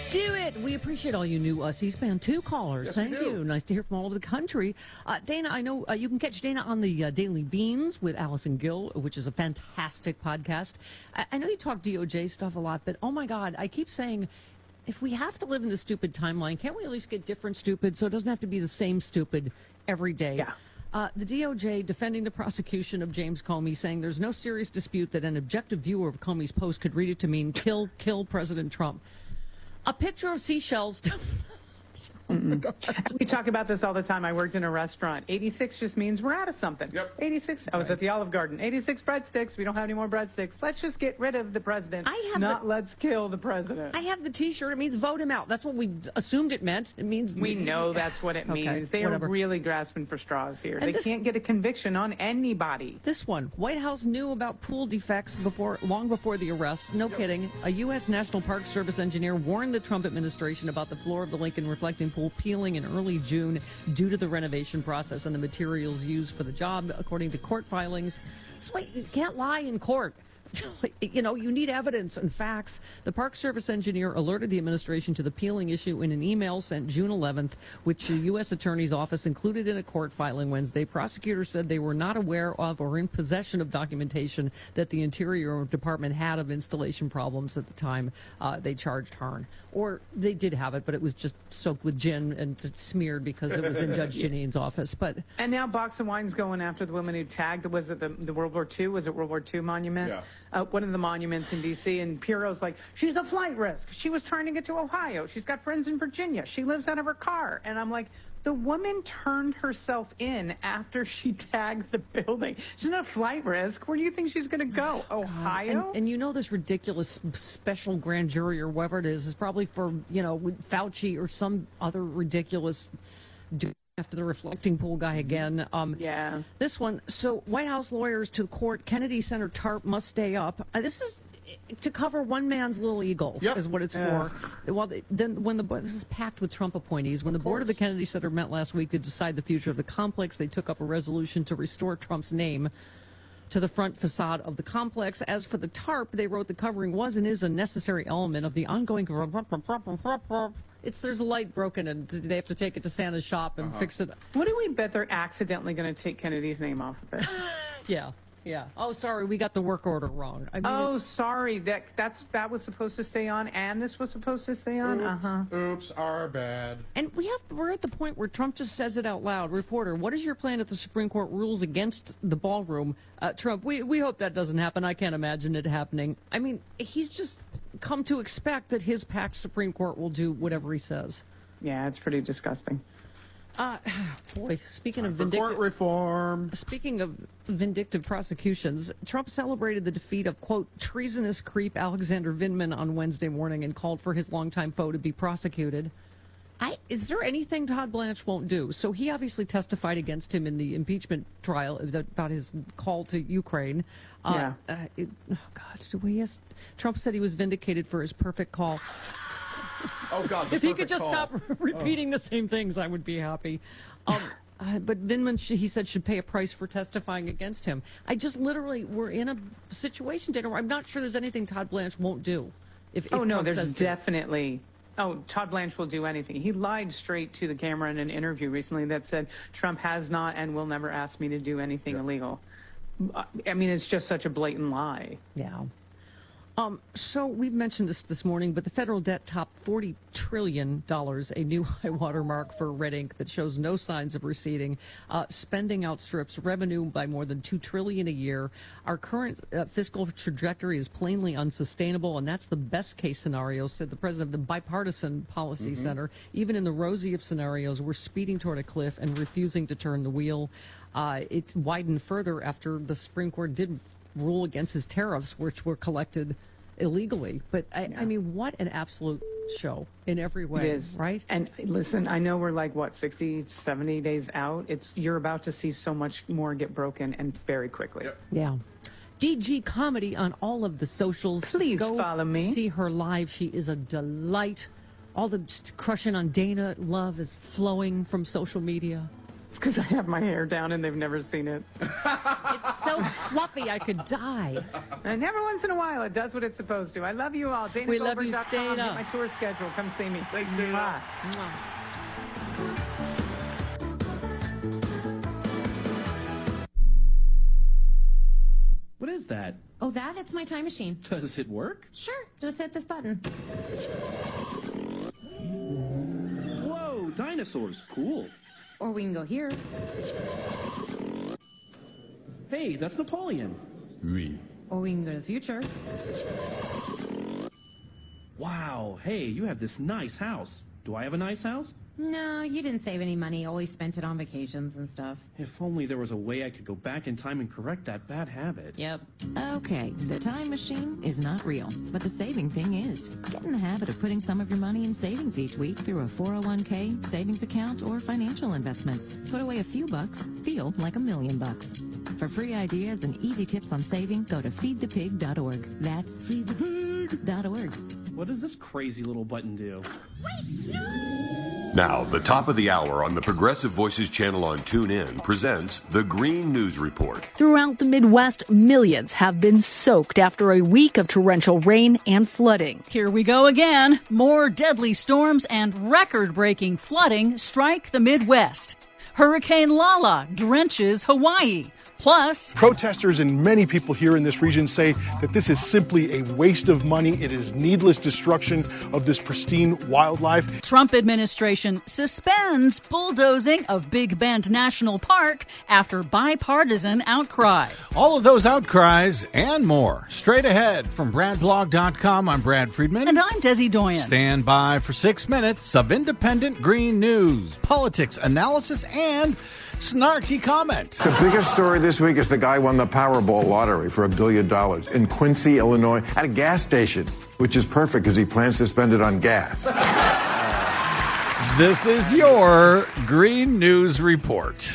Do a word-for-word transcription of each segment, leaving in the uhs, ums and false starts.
Do it. We appreciate all you new uh, C-SPAN two callers. Yes, Thank we do. you. Nice to hear from all over the country. Uh, Dana, I know uh, you can catch Dana on the uh, Daily Beans with Allison Gill, which is a fantastic podcast. I, I know you talk D O J stuff a lot, but oh my God, I keep saying, if we have to live in the stupid timeline, can't we at least get different stupid so it doesn't have to be the same stupid every day? Yeah. Uh, the D O J defending the prosecution of James Comey, saying there's no serious dispute that an objective viewer of Comey's post could read it to mean kill, kill President Trump. A picture of seashells. We talk about this all the time. I worked in a restaurant. eighty-six just means we're out of something. Yep. eighty-six. I was at the Olive Garden. eighty-six breadsticks. We don't have any more breadsticks. Let's just get rid of the president. I have not the- let's kill the president. I have the T-shirt. It means vote him out. That's what we assumed it meant. It means we know that's what it Okay, means. They whatever. are really grasping for straws here. And they this- can't get a conviction on anybody. This one, White House knew about pool defects before, long before the arrests. No kidding. A U S National Park Service engineer warned the Trump administration about the floor of the Lincoln reflecting pool peeling in early June due to the renovation process and the materials used for the job, according to court filings. So wait, you can't lie in court. You know, you need evidence and facts. The Park Service engineer alerted the administration to the peeling issue in an email sent June eleventh, which the U S Attorney's Office included in a court filing Wednesday. Prosecutors said they were not aware of or in possession of documentation that the Interior Department had of installation problems at the time uh, they charged Hearn. Or they did have it, but it was just soaked with gin and smeared because it was in Judge Janine's office. But And now Box of Wine's going after the woman who tagged, was it the, the World War Two? Was it World War Two monument? Yeah. Uh, one of the monuments in D C And Pierrot's like, she's a flight risk. She was trying to get to Ohio. She's got friends in Virginia. She lives out of her car. And I'm like, the woman turned herself in after she tagged the building. She's not a flight risk. Where do you think she's going to go? Ohio? And, and you know this ridiculous special grand jury or whatever it is is probably for, you know, Fauci or some other ridiculous dude after the reflecting pool guy again. Um, Yeah. This one, so White House lawyers to court, Kennedy Center tarp must stay up. Uh, this is to cover one man's little ego, Yep. is what it's Yeah. for. Well, they- then when the this is packed with Trump appointees. When the board of the Kennedy Center met last week to decide the future of the complex, they took up a resolution to restore Trump's name to the front facade of the complex. As for the tarp, they wrote the covering was and is a necessary element of the ongoing. It's there's a light broken and they have to take it to Santa's shop and Uh-huh. fix it. What do we bet they're accidentally going to take Kennedy's name off of it? Yeah, yeah. Oh, sorry, we got the work order wrong. I mean, Oh, it's- sorry. That that's that was supposed to stay on, and this was supposed to stay on. Uh huh. Oops, our bad. and we have we're at the point where Trump just says it out loud. Reporter, what is your plan if the Supreme Court rules against the ballroom? Uh, Trump, we we hope that doesn't happen. I can't imagine it happening. I mean, he's just come to expect that his packed Supreme Court will do whatever he says. Yeah, it's pretty disgusting. Uh, boy, speaking of For court vindictive, reform. speaking of vindictive prosecutions, Trump celebrated the defeat of, quote, treasonous creep Alexander Vindman on Wednesday morning and called for his longtime foe to be prosecuted. I, is there anything Todd Blanche won't do? So he obviously testified against him in the impeachment trial about his call to Ukraine. Uh, Yeah. Uh, it, oh, God. Do we, yes, Trump said he was vindicated for his perfect call. Oh, God. The If he could perfect just call. stop repeating the same things, I would be happy. Um, uh, but Vindman, sh- he said, should pay a price for testifying against him. I just literally, we're in a situation, Dana, where I'm not sure there's anything Todd Blanche won't do. If, if Oh no, Trump there's says to. definitely. Oh, Todd Blanche will do anything. He lied straight to the camera in an interview recently that said Trump has not and will never ask me to do anything illegal. I mean, it's just such a blatant lie. Yeah. Um, so we've mentioned this this morning, but the federal debt topped forty trillion dollars, a new high water mark for red ink that shows no signs of receding. Uh, spending outstrips revenue by more than two trillion dollars a year. Our current uh, fiscal trajectory is plainly unsustainable, and that's the best case scenario, said the president of the Bipartisan Policy Center. Even in the rosy of scenarios, we're speeding toward a cliff and refusing to turn the wheel. Uh, it's widened further after the Supreme Court did rule against his tariffs, which were collected illegally. But I, Yeah. I mean, what an absolute show in every It way, is. right? And listen, I know we're like, what, sixty, seventy days out? It's You're about to see so much more get broken and very quickly. Yep. Yeah. D G Comedy on all of the socials. Please Go follow me. See her live. She is a delight. All the just crushing on Dana love is flowing from social media. It's because I have my hair down and they've never seen it. It's so so fluffy I could die. And every once in a while, it does what it's supposed to. I love you all. Dana We love you, Goldberg dot com. Dana. Get my tour schedule. Come see me. Thanks, Dana. Mwah. What is that? Oh, that? It's my time machine. Does it work? Sure, just hit this button. Whoa, dinosaurs. Cool. Or we can go here. Hey, that's Napoleon. Oui. Or we can go to the future. Wow, hey, you have this nice house. Do I have a nice house? No, you didn't save any money. Always spent it on vacations and stuff. If only there was a way I could go back in time and correct that bad habit. Yep. Okay, the time machine is not real, but the saving thing is. Get in the habit of putting some of your money in savings each week through a four oh one k, savings account, or financial investments. Put away a few bucks, feel like a million bucks. For free ideas and easy tips on saving, go to feed the pig dot org. That's feed the pig dot org. What does this crazy little button do? Now, the top of the hour on the Progressive Voices channel on TuneIn presents the Green News Report. Throughout the Midwest, millions have been soaked after a week of torrential rain and flooding. Here we go again. More deadly storms and record-breaking flooding strike the Midwest. Hurricane Lala drenches Hawaii. Plus, protesters and many people here in this region say that this is simply a waste of money. It is needless destruction of this pristine wildlife. Trump administration suspends bulldozing of Big Bend National Park after bipartisan outcry. All of those outcries and more. Straight ahead from Brad Blog dot com, I'm Brad Friedman. And I'm Desi Doyen. Stand by for six minutes of independent green news, politics, analysis, and snarky comment. The biggest story this week is the guy won the Powerball lottery for a billion dollars in Quincy, Illinois, at a gas station, which is perfect because he plans to spend it on gas. This is your Green News Report.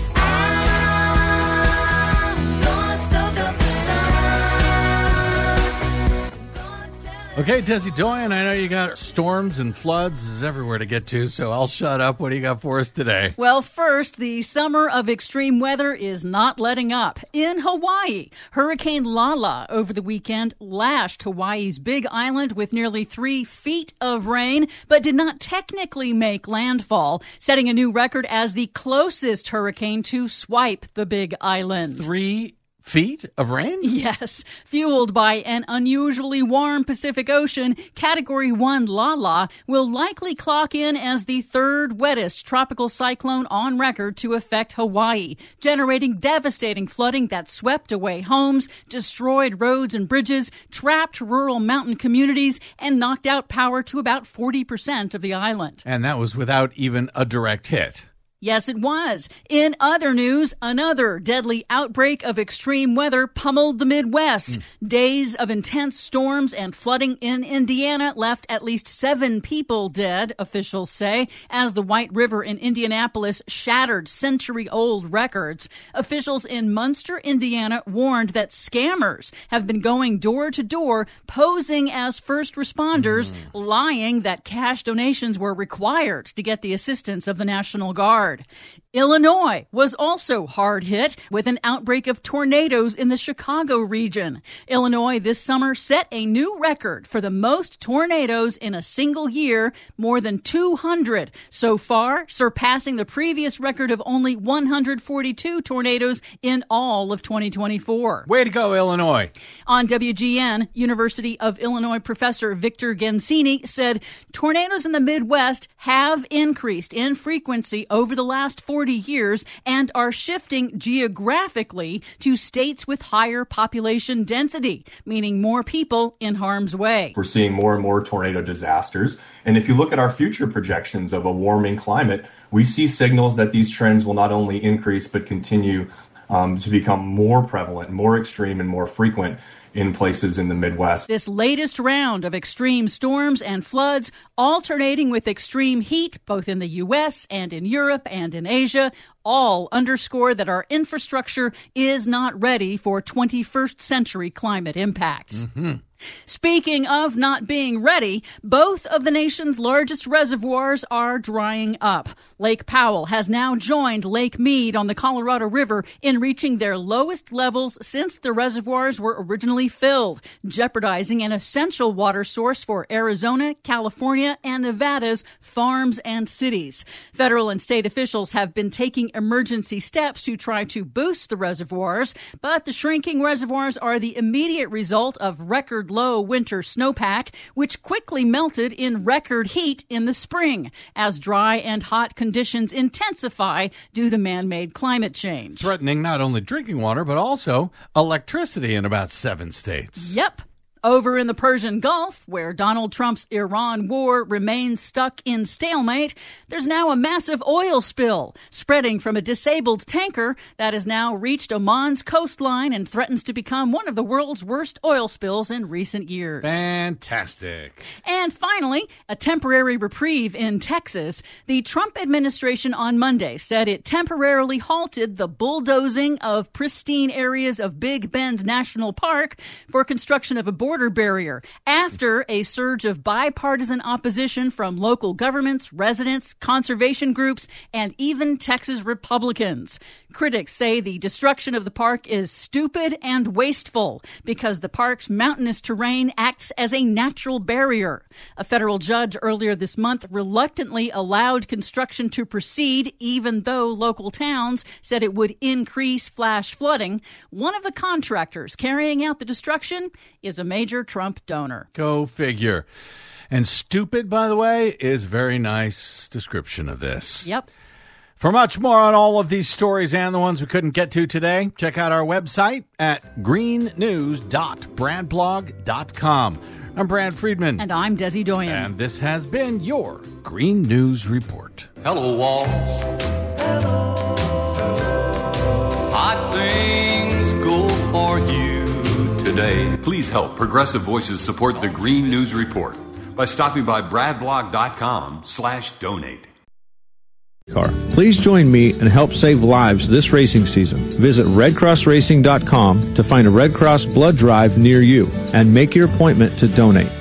Okay, Desi Doyen, I know you got storms and floods everywhere to get to, so I'll shut up. What do you got for us today? Well, first, the summer of extreme weather is not letting up. In Hawaii, Hurricane Lala over the weekend lashed Hawaii's Big Island with nearly three feet of rain, but did not technically make landfall, setting a new record as the closest hurricane to swipe the Big Island. Three feet of rain? Yes. Fueled by an unusually warm Pacific Ocean, Category one Lala will likely clock in as the third wettest tropical cyclone on record to affect Hawaii, generating devastating flooding that swept away homes, destroyed roads and bridges, trapped rural mountain communities, and knocked out power to about forty percent of the island. And that was without even a direct hit. Yes, it was. In other news, another deadly outbreak of extreme weather pummeled the Midwest. Mm. Days of intense storms and flooding in Indiana left at least seven people dead, officials say, as the White River in Indianapolis shattered century-old records. Officials in Munster, Indiana, warned that scammers have been going door to door, posing as first responders, mm. lying that cash donations were required to get the assistance of the National Guard. Illinois was also hard hit with an outbreak of tornadoes in the Chicago region. Illinois this summer set a new record for the most tornadoes in a single year, more than two hundred so far, surpassing the previous record of only one hundred forty-two tornadoes in all of twenty twenty-four. Way to go, Illinois. On W G N, University of Illinois professor Victor Gensini said tornadoes in the Midwest have increased in frequency over the last forty years and are shifting geographically to states with higher population density, meaning more people in harm's way. We're seeing more and more tornado disasters. And if you look at our future projections of a warming climate, we see signals that these trends will not only increase but continue um, to become more prevalent, more extreme, and more frequent in places in the Midwest. This latest round of extreme storms and floods, alternating with extreme heat, both in the U S and in Europe and in Asia, all underscore that our infrastructure is not ready for twenty-first century climate impacts. Mm-hmm. Speaking of not being ready, both of the nation's largest reservoirs are drying up. Lake Powell has now joined Lake Mead on the Colorado River in reaching their lowest levels since the reservoirs were originally filled, jeopardizing an essential water source for Arizona, California, and Nevada's farms and cities. Federal and state officials have been taking emergency steps to try to boost the reservoirs, but the shrinking reservoirs are the immediate result of record low winter snowpack, which quickly melted in record heat in the spring as dry and hot conditions intensify due to man-made climate change. Threatening not only drinking water, but also electricity in about seven states. Yep. Over in the Persian Gulf, where Donald Trump's Iran war remains stuck in stalemate, there's now a massive oil spill spreading from a disabled tanker that has now reached Oman's coastline and threatens to become one of the world's worst oil spills in recent years. Fantastic. And finally, a temporary reprieve in Texas. The Trump administration on Monday said it temporarily halted the bulldozing of pristine areas of Big Bend National Park for construction of a border barrier after a surge of bipartisan opposition from local governments, residents, conservation groups, and even Texas Republicans. Critics say the destruction of the park is stupid and wasteful because the park's mountainous terrain acts as a natural barrier. A federal judge earlier this month reluctantly allowed construction to proceed, even though local towns said it would increase flash flooding. One of the contractors carrying out the destruction is a major Trump donor. Go figure. And stupid, by the way, is a very nice description of this. Yep. For much more on all of these stories and the ones we couldn't get to today, check out our website at green news dot brad blog dot com. I'm Brad Friedman. And I'm Desi Doyen. And this has been your Green News Report. Hello, Walls. Hello. Hot things go for you today. Please help Progressive Voices support the Green News Report by stopping by bradblog.com slash donate. Car. Please join me and help save lives this racing season. Visit red cross racing dot com to find a Red Cross blood drive near you and make your appointment to donate.